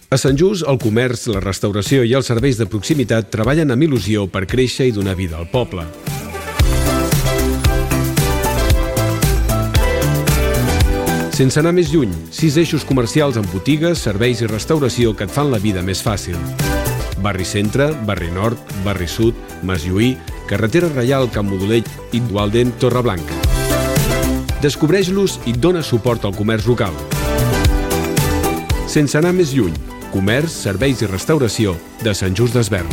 A Sant Just, el comerç, la restauració i els serveis de proximitat treballen amb il·lusió per créixer i donar vida al poble. Sense anar més lluny, 6 eixos comercials amb botigues, serveis i restauració que et fan la vida més fàcil. Barri Centre, Barri Nord, Barri Sud, Mas Lluí, Carretera Reial, Camp Modolell, Igualden, Torreblanca. Descobreix-los i dona suport al comerç local. Sense anar més lluny, comerç, serveis i restauració de Sant Just Desvern.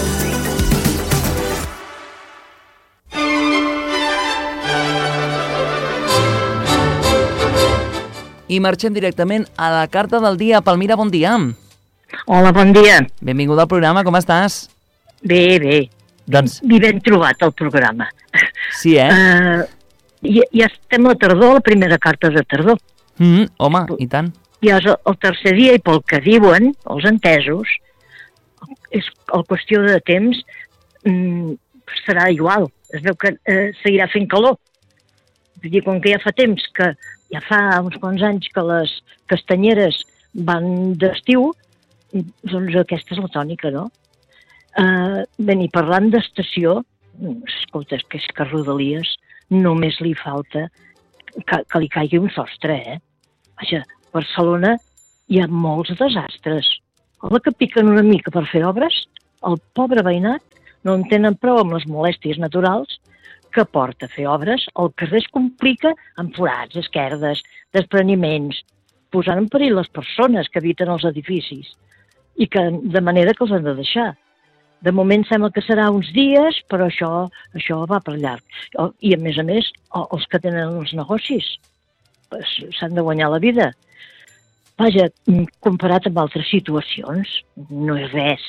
I marxem directament a la carta del dia. Palmira, bon dia. Hola, bon dia. Benvinguda al programa, com estàs? Bé, bé. Doncs... Ben trobat, el programa. Sí, Ja estem a la tardor, la primera carta de tardor. Home, i tant. Ja és el tercer dia i pel que diuen els entesos, és el qüestió de temps serà igual. Es veu que seguirà fent calor. Vull dir, com que ja fa temps, que ja fa uns quants anys que les castanyeres van d'estiu, doncs aquesta és la tònica, no? I parlant d'estació, escolta, és que a Rodalies només li falta que li caigui un sostre, Vaja, a Barcelona hi ha molts desastres. A la que piquen una mica per fer obres, el pobre veïnat no en tenen prou amb les molèsties naturals que porta a fer obres. El carrer es complica amb forats, esquerdes, despreniments, posant en perill les persones que habiten els edificis i que de manera que els han de deixar. De moment sembla que serà uns dies, però això va per llarg. I a més, els que tenen els negocis s'han de guanyar la vida. Vaja, comparat amb altres situacions, no és res,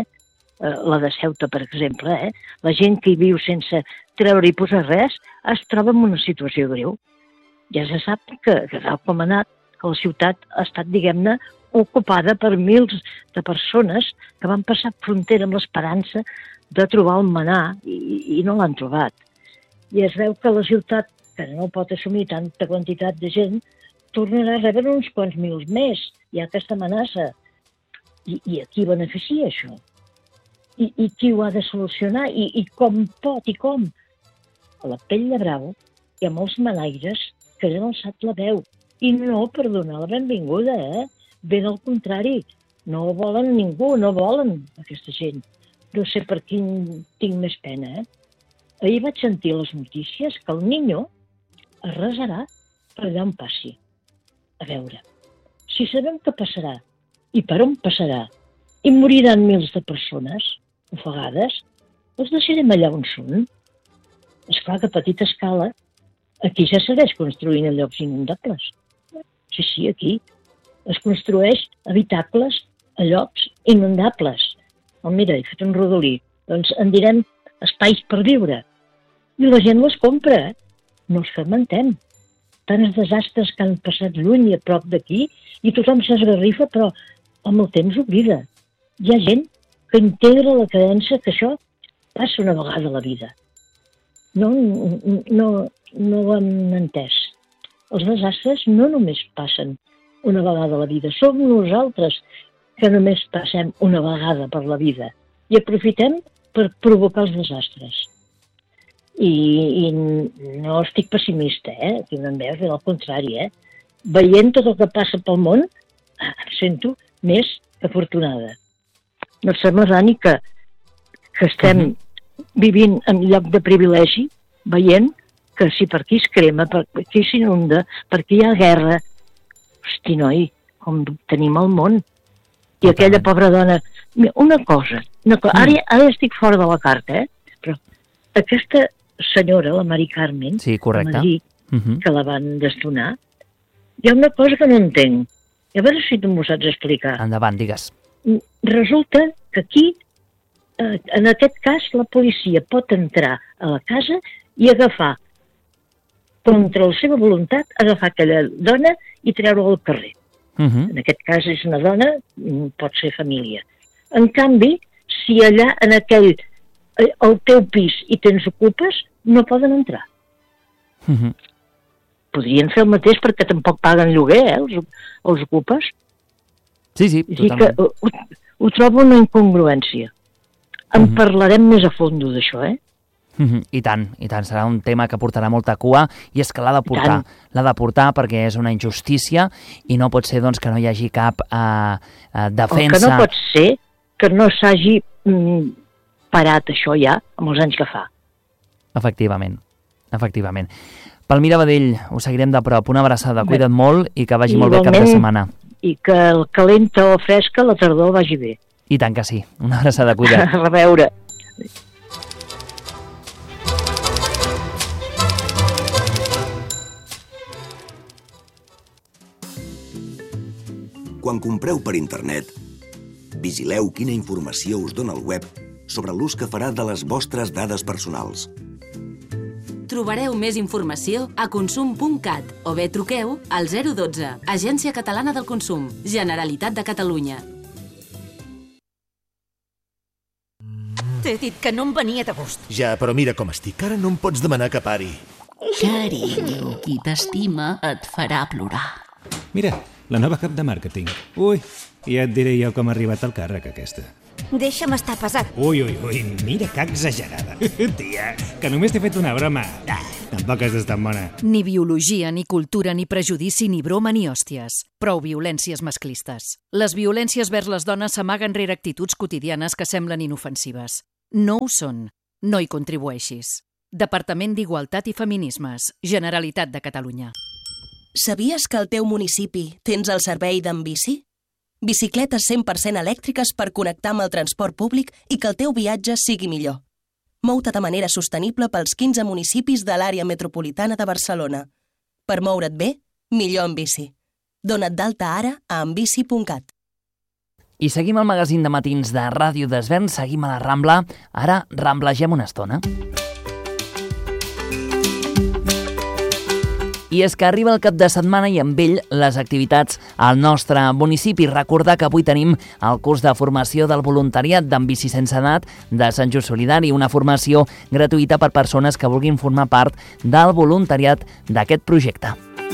La de Ceuta, per exemple, La gent que hi viu sense treure i posar res es troba en una situació greu. Ja se sap que tal com ha anat, que la ciutat ha estat, diguem-ne, ocupada per mils de persones que van passar frontera amb l'esperança de trobar el menà i no l'han trobat. I es veu que la ciutat, que no pot assumir tanta quantitat de gent, tornarà a rebre uns quants mils més. Hi ha aquesta amenaça. I a qui beneficia això? I qui ho ha de solucionar? I com pot i com? A la Pell de Brau hi ha molts manaires que han alçat la veu. I no per donar la benvinguda, Ben al contrari, no volen ningú, no volen aquesta gent. No sé per quin tinc més pena, Ahir vaig sentir les notícies que el Niño es resarà per allà on passi. A veure, si sabem què passarà i per on passarà i moriran mils de persones ofegades, els deixarem allà on són. Esclar que a petita escala, aquí ja segueix construint a llocs inundables. Sí, aquí. Es construeix habitacles a llocs inundables. Mira, he fet un rodolí. Doncs en direm espais per viure. I la gent les compra, No els fermentem. Tants desastres que han passat lluny i a prop d'aquí i tothom s'esgarrifa, però amb el temps oblida. Hi ha gent que integra la creença que això passa una vegada a la vida. No ho han entès. Els desastres no només passen una vegada a la vida. Som nosaltres que només passem una vegada per la vida i aprofitem per provocar els desastres. I no estic pessimista, aquí no em veus, al contrari, Veient tot el que passa pel món, em sento més afortunada. No et sembla, Dani, que estem vivint en lloc de privilegi, veient que si per aquí es crema, per aquí s'inunda, per aquí hi ha guerra. Hosti, noi, com tenim el món. I aquella pobra dona... Una cosa. Ara estic fora de la carta, però aquesta senyora, la Mari Carmen, sí, correcte, a Madrid, que la van destonar, hi ha una cosa que no entenc. A veure si tu m'ho saps explicar. Endavant, digues. Resulta que aquí, en aquest cas, la policia pot entrar a la casa i agafar, contra la seva voluntat, agafar aquella dona i treure-la al carrer. En aquest cas és una dona, pot ser família. En canvi, si allà, en aquell, al teu pis i tens ocupes, no poden entrar. Podrien fer el mateix perquè tampoc paguen lloguer, els ocupes. Sí, totalment. Ho trobo una incongruència. En parlarem més a fondo d'això, I tant, serà un tema que portarà molta cua, i és que l'ha de portar perquè és una injustícia i no pot ser doncs, que no hi hagi cap defensa. El que no pot ser que no s'hagi parat això ja, amb els anys que fa. Efectivament. Palmira Badell, ho seguirem de prop. Una abraçada, cuida't molt i que vagi molt bé el cap de setmana. I que el calenta o fresca la tardor vagi bé. I tant que sí. Una abraçada, cuida't. A veure. Quan compreu per internet, vigileu quina informació us dona el web sobre l'ús que farà de les vostres dades personals. Trobareu més informació a consum.cat o bé truqueu al 012, Agència Catalana del Consum, Generalitat de Catalunya. T'he dit que no em venia de gust. Ja, però mira com estic. Ara no em pots demanar que pari. Carinyo, qui t'estima et farà plorar. Mira, la nova cap de màrqueting. Ui, ja et diré jo com ha arribat al càrrec aquesta. Deixa'm estar pesat. Ui, mira que exagerada. Tia, que només t'he fet una broma. Tampoc has d'estar bona. Ni biologia, ni cultura, ni prejudici, ni broma, ni hòsties. Prou violències masclistes. Les violències vers les dones s'amaguen rere actituds quotidianes que semblen inofensives. No ho són. No hi contribueixis. Departament d'Igualtat i Feminismes. Generalitat de Catalunya. Sabies que al teu municipi tens el servei d'Enbici? Bicicletes 100% elèctriques per connectar amb el transport públic i que el teu viatge sigui millor. Mou-te de manera sostenible pels 15 municipis de l'àrea metropolitana de Barcelona. Per moure't bé, millor en bici. Dona't d'alta ara a enbici.cat. I seguim el magazín de matins de Ràdio Desvern, seguim a la Rambla. Ara ramblegem una estona. I és que arriba el cap de setmana i amb ell les activitats al nostre municipi. Recordar que avui tenim el curs de formació del voluntariat d'En Bici Sense Edat de Sant Just Solidari, una formació gratuïta per persones que vulguin formar part del voluntariat d'aquest projecte.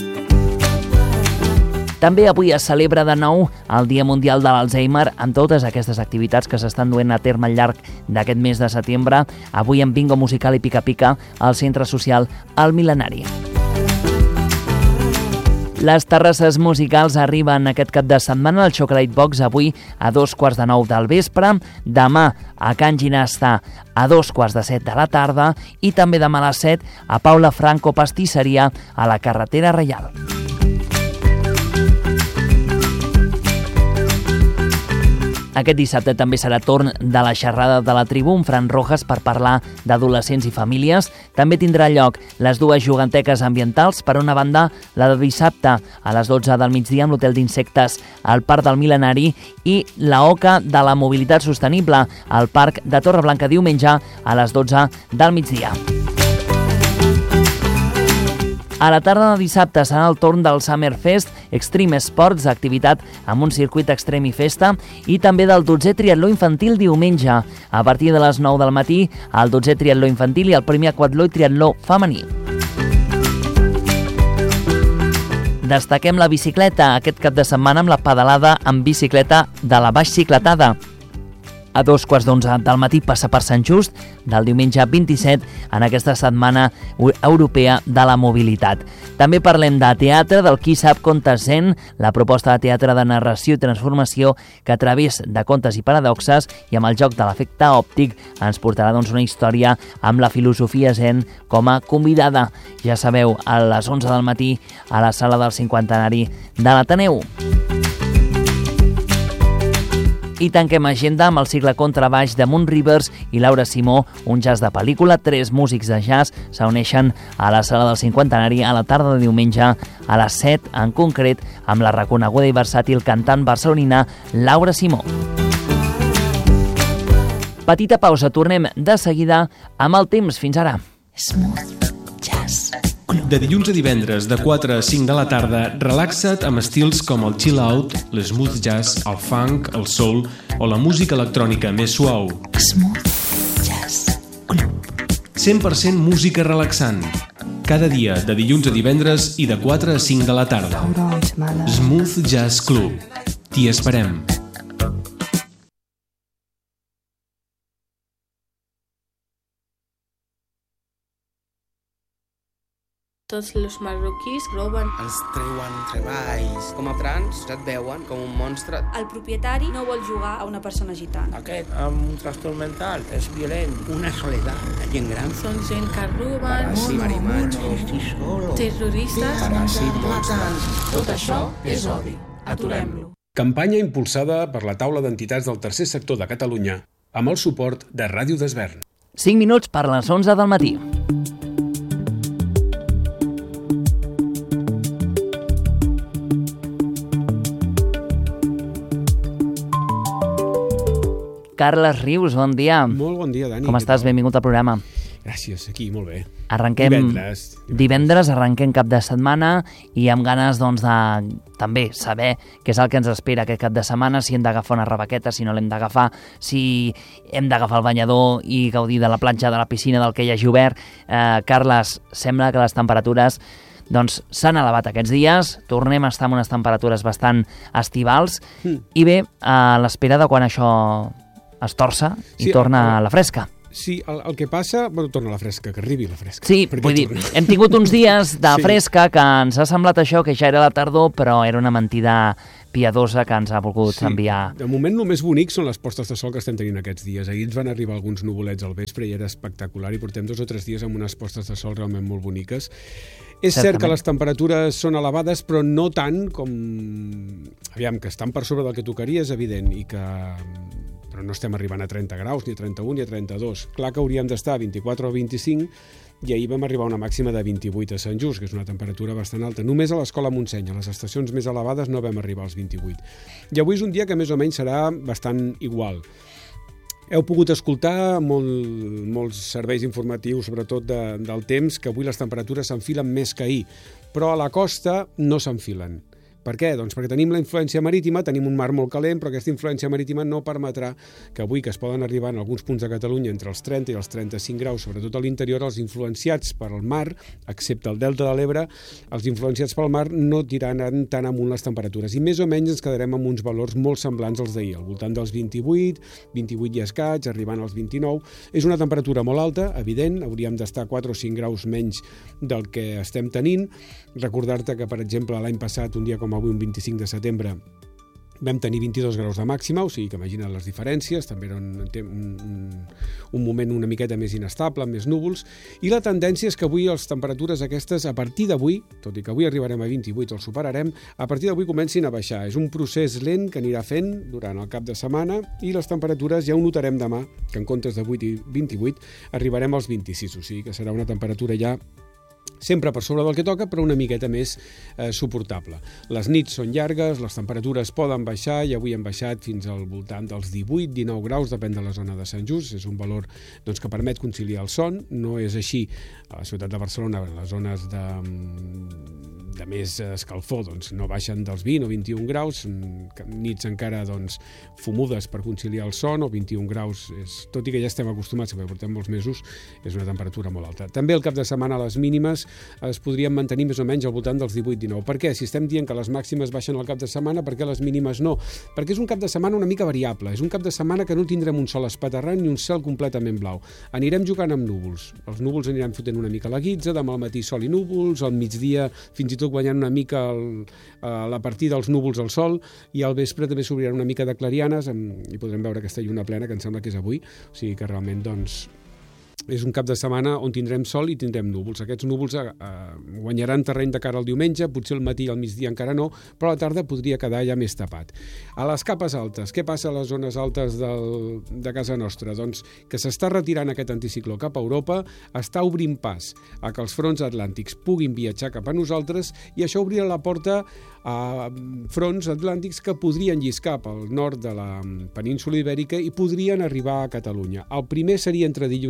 També avui es celebra de nou el Dia Mundial de l'Alzheimer amb totes aquestes activitats que s'estan duent a terme al llarg d'aquest mes de setembre. Avui amb bingo musical i pica-pica al Centre Social El Mil·lenari. Les terrasses musicals arriben aquest cap de setmana al Chocolate Box avui a 8:45 del vespre, demà a Can Ginasta a 7:15 de la tarda i també demà a les 7 a Paula Franco Pastisseria a la Carretera Reial. Aquest dissabte també serà torn de la xerrada de la tribu amb Fran Rojas per parlar d'adolescents i famílies. També tindrà lloc les dues juganteques ambientals. Per una banda, la de dissabte a les 12 del migdia amb l'Hotel d'Insectes al Parc del Mil·lenari i la Oca de la Mobilitat Sostenible al Parc de Torreblanca diumenge a les 12 del migdia. A la tarda de dissabte serà el torn del Summer Fest Extreme Sports, activitat amb un circuit extrem i festa, i també del 12è triatló infantil diumenge. A partir de les 9 del matí, el 12è triatló infantil i el primer aquatló i triatló femení. Destaquem la bicicleta aquest cap de setmana amb la pedalada en bicicleta de la Baix Cicletada. A 11:15 del matí passa per Sant Just, del diumenge 27 en aquesta setmana europea de la mobilitat. També parlem de teatre, del Qui sap contes zen, la proposta de teatre de narració i transformació que a través de contes i paradoxes i amb el joc de l'efecte òptic ens portarà una història amb la filosofia zen com a convidada. Ja sabeu, a les 11 del matí a la sala del 50ennari de l'Ateneu. I tanquem agenda amb el cicle Contrabaix de Moon Rivers i Laura Simó, un jazz de pel·lícula. 3 músics de jazz s'uneixen a la sala del 50ennari a la tarda de diumenge a les 7, en concret amb la reconeguda i versàtil cantant barcelonina Laura Simó. Petita pausa, tornem de seguida amb el temps. Fins ara. Smooth Jazz. De dilluns a divendres, de 4 a 5 de la tarda, relaxa't amb estils com el chill out, l'smooth jazz, el funk, el soul o la música electrònica més suau. Smooth Jazz Club. 100% música relaxant. Cada dia, de dilluns a divendres i de 4 a 5 de la tarda. Smooth Jazz Club. T'hi esperem. Tots els marroquís roben. Els treuen treballs. Com a trans et veuen com un monstre. El propietari no vol jugar a una persona gitana. Aquest amb un trastorn mental és violent. Una soledat. La gent gran són gent que roben. Marimatxos. Terroristes. Paràsits. Tot això és odi. Aturem-lo. Campanya impulsada per la taula d'entitats del tercer sector de Catalunya amb el suport de Ràdio d'Esvern. 5 minuts per les 11 del matí. Carles Rius, bon dia. Molt bon dia, Dani. Com estàs? Benvingut al programa. Gràcies, aquí, molt bé. Arrenquem divendres, arrenquem cap de setmana i amb ganes doncs, de també saber què és el que ens espera aquest cap de setmana, si hem d'agafar una rebequeta, si no l'hem d'agafar, si hem d'agafar el banyador i gaudir de la platja, de la piscina, del que hi hagi obert. Carles, sembla que les temperatures doncs s'han elevat aquests dies, tornem a estar amb unes temperatures bastant estivals i bé, a l'espera de quan això es torça i torna a la fresca. Sí, el que passa... Bueno, torna a la fresca, que arribi la fresca. Sí, vull dir, hem tingut uns dies de fresca que ens ha semblat això, que ja era la tardor, però era una mentida piadosa que ens ha volgut enviar. De moment, el més bonic són les postes de sol que estem tenint aquests dies. Ahir ens van arribar alguns nuvolets al vespre i era espectacular i portem 2 o 3 dies amb unes postes de sol realment molt boniques. És cert que les temperatures són elevades, però no tant com... Aviam, que estan per sobre del que tocaria, és evident, i que... però no estem arribant a 30 graus, ni a 31, ni a 32. Clar que hauríem d'estar a 24 o 25, i ahir vam arribar a una màxima de 28 a Sant Just, que és una temperatura bastant alta. Només a l'Escola Montseny, a les estacions més elevades, no vam arribar als 28. I avui és un dia que més o menys serà bastant igual. Heu pogut escoltar molts serveis informatius, sobretot del temps, que avui les temperatures s'enfilen més que ahir, però a la costa no s'enfilen. Per què? Doncs perquè tenim la influència marítima, tenim un mar molt calent, però aquesta influència marítima no permetrà que avui, que es poden arribar en alguns punts de Catalunya entre els 30 i els 35 graus, sobretot a l'interior, els influenciats per al mar, excepte el Delta de l'Ebre, els influenciats pel mar no tiraran tan amunt les temperatures. I més o menys ens quedarem amb uns valors molt semblants als d'ahir, al voltant dels 28, 28 i escaig, arribant als 29. És una temperatura molt alta, evident, hauríem d'estar 4 o 5 graus menys del que estem tenint. Recordar-te que, per exemple, l'any passat, un dia com avui, un 25 de setembre, vam tenir 22 graus de màxima, o sigui que imagina't les diferències, també era un moment una miqueta més inestable, amb més núvols, i la tendència és que avui les temperatures aquestes, a partir d'avui, tot i que avui arribarem a 28, el superarem, a partir d'avui comencin a baixar. És un procés lent que anirà fent durant el cap de setmana i les temperatures ja ho notarem demà, que en comptes de 8 i 28 arribarem als 26, o sigui que serà una temperatura ja sempre per sobre del que toca, però una miqueta més suportable. Les nits són llargues, les temperatures poden baixar, i avui han baixat fins al voltant dels 18-19 graus, depèn de la zona de Sant Just, és un valor doncs, que permet conciliar el son. No és així a la ciutat de Barcelona, en les zones de més escalfor, doncs no baixen dels 20 o 21 graus, nits encara doncs, fumudes per conciliar el son, o 21 graus, tot i que ja estem acostumats, perquè portem molts mesos, és una temperatura molt alta. També el cap de setmana les mínimes es podrien mantenir més o menys al voltant dels 18-19. Per què? Si estem dient que les màximes baixen al cap de setmana, per què les mínimes no? Perquè és un cap de setmana una mica variable, és un cap de setmana que no tindrem un sol espaterrant ni un cel completament blau. Anirem jugant amb núvols. Els núvols aniran fotent una mica la guitza, demà al matí sol i núvols, al migdia fins i tot guanyant una mica la partida dels núvols al sol, i al vespre també s'obriran una mica de clarianes i podrem veure aquesta lluna plena, que em sembla que és avui, o sigui que realment doncs és un cap de setmana on tindrem sol i tindrem núvols. Aquests núvols guanyaran terreny de cara al diumenge, potser al matí i al migdia encara no, però a la tarda podria quedar ja més tapat. A les capes altes, què passa a les zones altes de casa nostra? Doncs que s'està retirant aquest anticicló cap a Europa, està obrint pas a que els fronts atlàntics puguin viatjar cap a nosaltres, i això obrirà la porta a fronts atlàntics que podrien lliscar pel nord de la península ibèrica i podrien arribar a Catalunya. El primer seria entre dilluns i dimarts,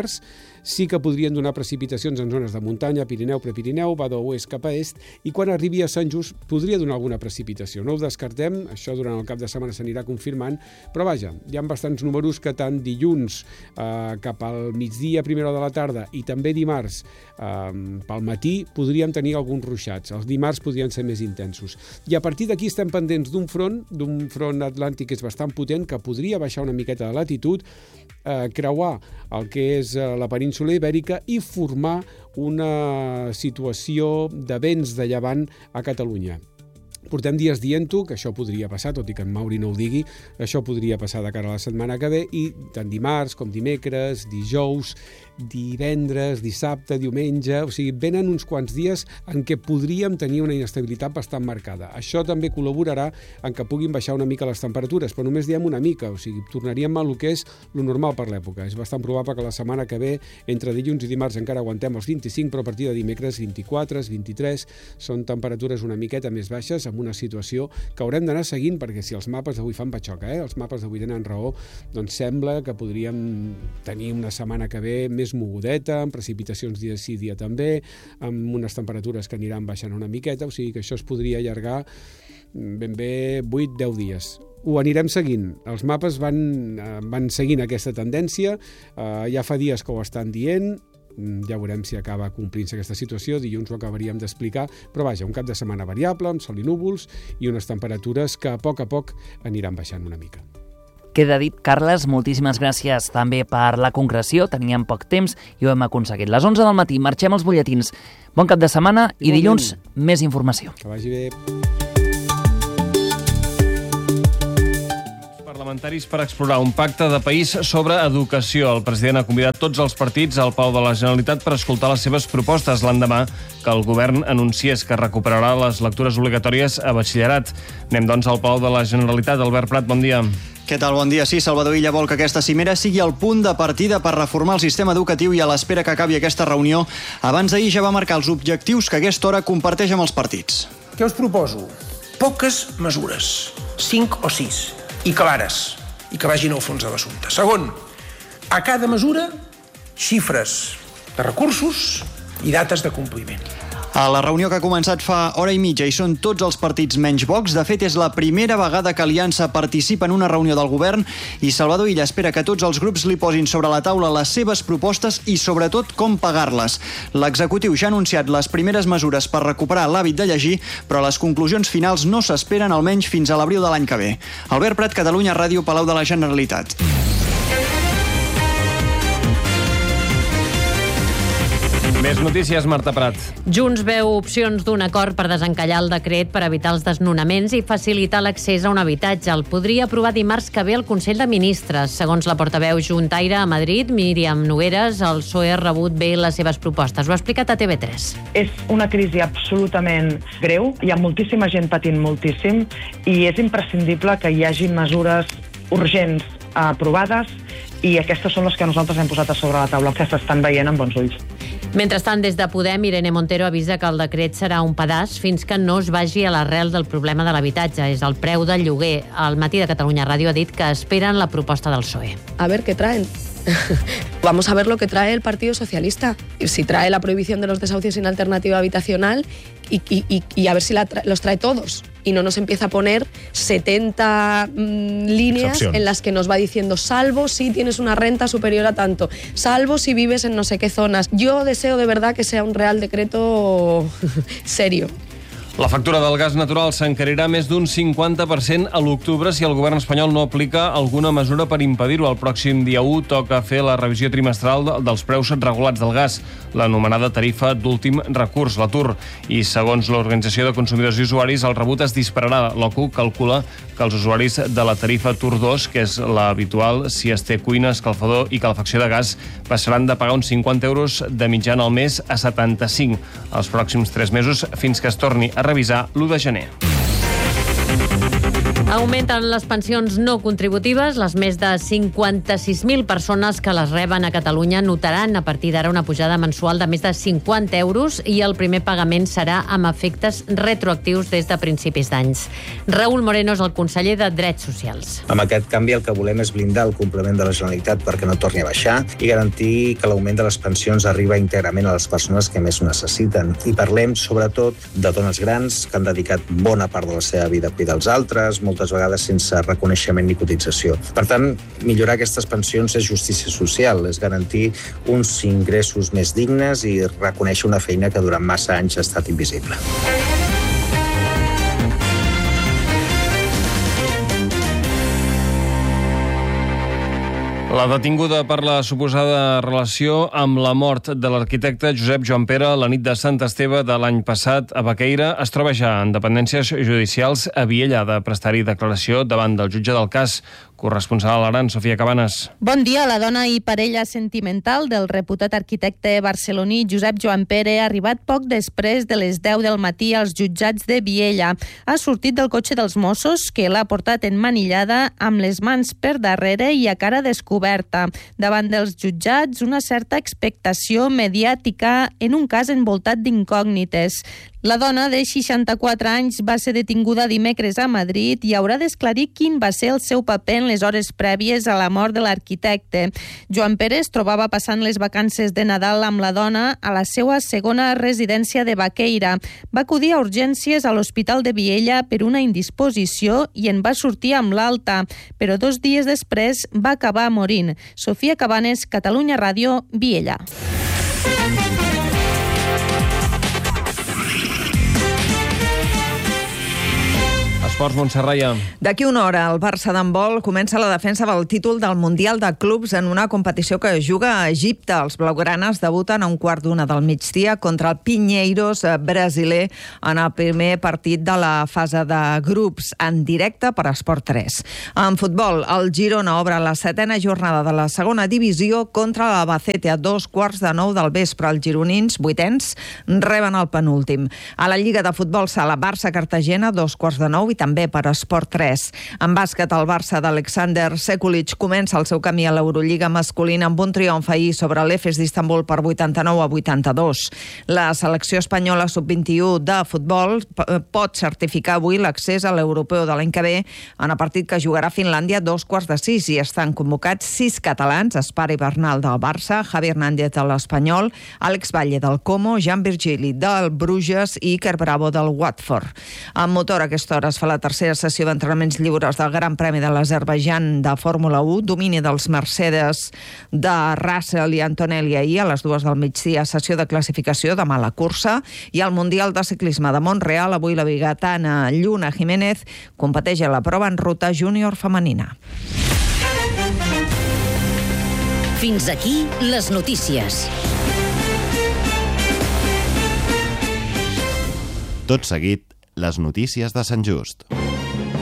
dimarts sí que podrien donar precipitacions en zones de muntanya, Pirineu, Prepirineu, va d'oest cap a est, i quan arribi a Sant Just podria donar alguna precipitació. No ho descartem, això durant el cap de setmana s'anirà confirmant, però vaja, hi ha bastants números que tant dilluns cap al migdia, primera hora de la tarda, i també dimarts pel matí podríem tenir alguns ruixats. Els dimarts podrien ser més intensos. I a partir d'aquí estem pendents d'un front atlàntic que és bastant potent, que podria baixar una miqueta de latitud, creuar el que és la península Ibèrica i formar una situació de vents de llevant a Catalunya. Portem dies dient-ho, que això podria passar, tot i que en Mauri no ho digui, això podria passar de cara a la setmana que ve, i tant dimarts com dimecres, dijous, divendres, dissabte, diumenge, o sigui, venen uns quants dies en què podríem tenir una inestabilitat bastant marcada. Això també col·laborarà en que puguin baixar una mica les temperatures, però només diem una mica, o sigui, tornaríem a lo que és lo normal per l'època. És bastant probable que la setmana que ve, entre dilluns i dimarts, encara aguantem els 25, però a partir de dimecres 24, 23, són temperatures una miqueta més baixes, amb una situació que haurem d'anar seguint, perquè si els mapes d'avui fan patxoca, els mapes d'avui tenen raó, doncs sembla que podríem tenir una setmana que ve més mogudeta, amb precipitacions dia sí, dia també, amb unes temperatures que aniran baixant una miqueta, o sigui que això es podria allargar ben bé 8-10 dies. Ho anirem seguint. Els mapes van seguint aquesta tendència, ja fa dies que ho estan dient, ja veurem si acaba complint-se aquesta situació, dilluns ho acabaríem d'explicar, però vaja, un cap de setmana variable, amb sol i núvols, i unes temperatures que a poc aniran baixant una mica. Queda dit, Carles, moltíssimes gràcies també per la concreció, teníem poc temps i ho hem aconseguit. Les 11 del matí, marxem als butlletins. Bon cap de setmana i dilluns més informació. Que vagi bé. Parlamentaris per explorar un pacte de país sobre educació. El president ha convidat tots els partits al Palau de la Generalitat per escoltar les seves propostes l'endemà que el govern anunciés que recuperarà les lectures obligatòries a batxillerat. Anem, doncs, al Palau de la Generalitat. Albert Prat, bon dia. Què tal? Bon dia. Sí, Salvador Illa vol que aquesta cimera sigui el punt de partida per reformar el sistema educatiu i a l'espera que acabi aquesta reunió. Abans d'ahir ja va marcar els objectius que a aquesta hora comparteix amb els partits. Què us proposo? Poques mesures, 5 o 6, i clares, i que vagin al fons de l'assumpte. Segon, a cada mesura, xifres de recursos i dates de compliment. A la reunió que ha començat fa hora i mitja hi són tots els partits menys Vox. De fet, és la primera vegada que Aliança participa en una reunió del govern i Salvador Illa espera que tots els grups li posin sobre la taula les seves propostes i, sobretot, com pagar-les. L'executiu ja ha anunciat les primeres mesures per recuperar l'hàbit de llegir, però les conclusions finals no s'esperen almenys fins a l'abril de l'any que ve. Albert Prat, Catalunya Ràdio, Palau de la Generalitat. Més notícies, Marta Prat. Junts veu opcions d'un acord per desencallar el decret per evitar els desnonaments i facilitar l'accés a un habitatge. El podria aprovar dimarts que ve el Consell de Ministres. Segons la portaveu juntaire a Madrid, Míriam Nogueras, el PSOE ha rebut bé les seves propostes. Ho ha explicat a TV3. És una crisi absolutament greu. Hi ha moltíssima gent patint moltíssim i és imprescindible que hi hagi mesures urgents aprovades i aquestes són les que nosaltres hem posat a sobre la taula, que s'estan veient amb bons ulls. Mentrestant, des de Podem, Irene Montero avisa que el decret serà un pedaç fins que no es vagi a l'arrel del problema de l'habitatge. És el preu del lloguer. Al Matí de Catalunya Ràdio ha dit que esperen la proposta del PSOE. A ver qué traen. Vamos a ver lo que trae el Partido Socialista. Si trae la prohibición de los desahucios sin alternativa habitacional y a ver si los trae todos. Y no nos empieza a poner 70 líneas en las que nos va diciendo salvo si tienes una renta superior a tanto, salvo si vives en no sé qué zonas. Yo deseo de verdad que sea un real decreto serio. La factura del gas natural s'encarirà més d'un 50% a l'octubre si el govern espanyol no aplica alguna mesura per impedir-ho. El pròxim dia 1 toca fer la revisió trimestral dels preus regulats del gas, l'anomenada tarifa d'últim recurs, la TUR. I segons l'Organització de Consumidors i Usuaris, el rebut es dispararà. L'OCU calcula que els usuaris de la tarifa TUR 2, que és l'habitual si es té cuina, escalfador i calefacció de gas, passaran de pagar uns 50 euros de mitjana al mes a 75 els pròxims 3 mesos fins que es torni a revisar l'1 de gener. Augmenten les pensions no contributives. Les més de 56.000 persones que les reben a Catalunya notaran a partir d'ara una pujada mensual de més de 50 euros i el primer pagament serà amb efectes retroactius des de principis d'anys. Raúl Moreno és el conseller de Drets Socials. Amb aquest canvi el que volem és blindar el complement de la Generalitat perquè no torni a baixar i garantir que l'augment de les pensions arriba íntegrament a les persones que més ho necessiten. I parlem sobretot de dones grans que han dedicat bona part de la seva vida a cuidar els altres, moltes vegades sense reconeixement ni cotització. Per tant, millorar aquestes pensions és justícia social, és garantir uns ingressos més dignes i reconèixer una feina que durant massa anys ha estat invisible. La detinguda per la suposada relació amb la mort de l'arquitecte Josep Joan Pere la nit de Sant Esteve de l'any passat a Baqueira es troba ja en dependències judicials a Viella de prestar-hi declaració davant del jutge del cas. Corresponsal a l'Aran, Sofia Cabanes. Bon dia. La dona i parella sentimental del reputat arquitecte barceloní Josep Joan Pere ha arribat poc després de les 10 del matí als jutjats de Viella. Ha sortit del cotxe dels Mossos, que l'ha portat emmanillada amb les mans per darrere i a cara descoberta. Davant dels jutjats, una certa expectació mediàtica en un cas envoltat d'incògnites. La dona, de 64 anys, va ser detinguda dimecres a Madrid i haurà d'esclarir quin va ser el seu paper en les hores prèvies a la mort de l'arquitecte. Joan Pere es trobava passant les vacances de Nadal amb la dona a la seva segona residència de Baqueira. Va acudir a urgències a l'Hospital de Viella per una indisposició i en va sortir amb l'alta, però 2 dies després va acabar morint. Sofia Cabanes, Catalunya Ràdio, Viella. Esports, Montserraia. D'aquí una hora, el Barça d'handbol comença la defensa del títol del Mundial de Clubs en una competició que es juga a Egipte. Els blaugranes debuten a 1:15 del migdia contra el Pinheiros brasiler en el primer partit de la fase de grups, en directe per Esport 3. En futbol, el Girona obre la 7ª jornada de la segona divisió contra l'Albacete a 8:15 del vespre. Els gironins, 8ens, reben el penúltim. A la Lliga de Futbol Sala, Barça-Cartagena, 8:15 i també per Esport 3. En bàsquet, el Barça d'Alexander Sekulic comença el seu camí a l'Eurolliga masculina amb un triomf ahir sobre l'Efes d'Istanbul per 89-82. La selecció espanyola sub-21 de futbol pot certificar avui l'accés a l'europeu de l'any que ve en el partit que jugarà Finlàndia a 5:15 i estan convocats 6 catalans: Espari Bernal del Barça, Javi Hernández de l'Espanyol, Àlex Valle del Como, Jan Virgili del Bruges i Iker Bravo del Watford. En motor, a aquesta hora es fa la tercera sessió d'entrenaments lliures del Gran Premi de l'Azerbaidjan de Fórmula 1, domini dels Mercedes de Russell i Antonelli ahir a les 2 del migdia, sessió de classificació, demà la cursa, i al Mundial de Ciclisme de Mont-real, avui la bigatana Lluna Jiménez competeix a la prova en ruta júnior femenina. Fins aquí les notícies. Tot seguit, les notícies de Sant Just.